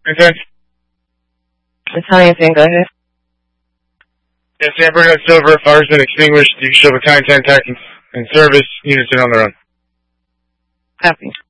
Okay. Italian thing, go ahead. Yes, Amber Note Silver, fire's been extinguished. You can show battalion 10 TAC in service. Units are on their own. Copy.